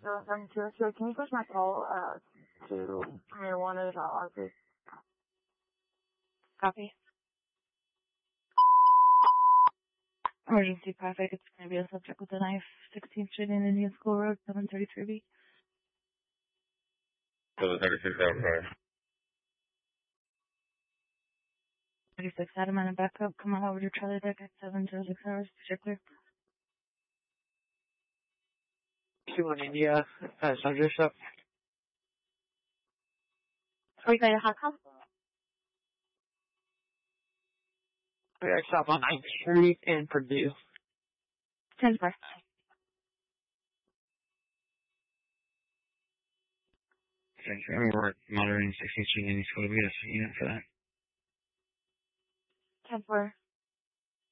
772. So can you push my call to marijuana please? Copy. Emergency traffic. It's going to be a subject with a knife. 16th Street and Indian School Road, 733B. 736, okay. 36 Adam and back up. Come on over to Charlie Deck at 706 hours. You're clear. 21 India, subject up. Are you going to hot call? We are stop on 9th Street in Purdue. 10-4. Thank you. We're monitoring 16th Street Indian School. We have a unit for that. 10-4.